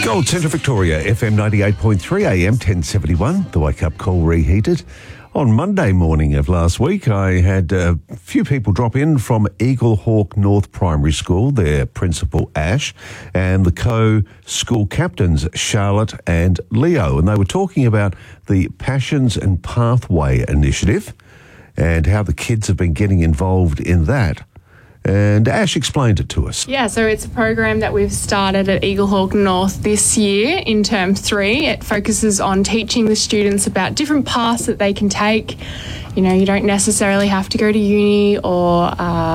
Gold Central Victoria, FM 98.3 AM 1071, the wake-up call reheated. On Monday morning of last week, I had a few people drop in from Eagle Hawk North Primary School, their principal Ash, and the co-school captains Charlotte and Leo. And they were talking about the Passions and Pathway initiative and how the kids have been getting involved in that. And Ash explained it to us. Yeah, so it's a program that we've started at Eagle Hawk North this year in Term 3. It focuses on teaching the students about different paths that they can take. You know, you don't necessarily have to go to uni or,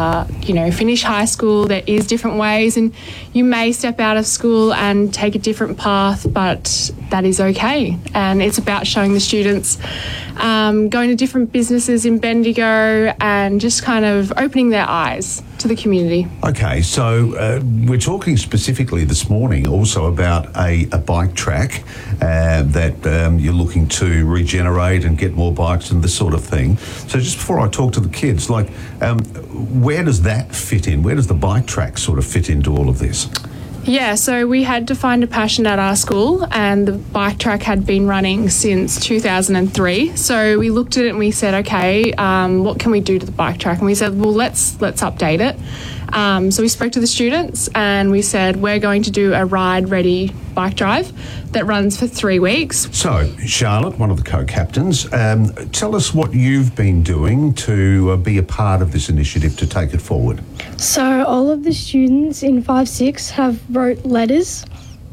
finish high school. There is different ways, and you may step out of school and take a different path, but that is okay. And it's about showing the students going to different businesses in Bendigo and just kind of opening their eyes to the community. Okay, so we're talking specifically this morning also about a bike track that you're looking to regenerate and get more bikes and this sort of thing. So just before I talk to the kids, where does that fit in? Where does the bike track sort of fit into all of this? Yeah, so we had to find a passion at our school, and the bike track had been running since 2003. So we looked at it and we said, okay, what can we do to the bike track? And we said, well, let's update it. So we spoke to the students and we said, we're going to do a ride-ready bike drive that runs for 3 weeks. So, Charlotte, one of the co-captains, tell us what you've been doing to be a part of this initiative to take it forward. So all of the students in 5-6 have wrote letters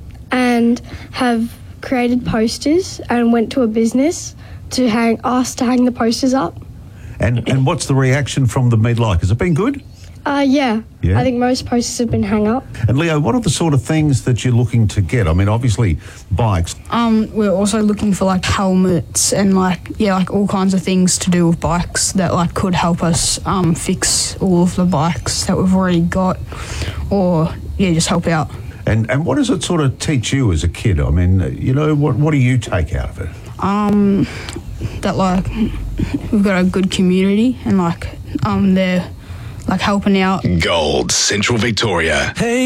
and have created posters and went to a business to hang the posters up. And what's the reaction from the med like? Has it been good? Yeah. I think most posters have been hung up. And Leo, what are the sort of things that you're looking to get? I mean, obviously, bikes. We're also looking for helmets and all kinds of things to do with bikes that could help us fix all of the bikes that we've already got, or just help out. And what does it sort of teach you as a kid? I mean, what do you take out of it? That we've got a good community and they're helping out. Gold Central Victoria. Hey.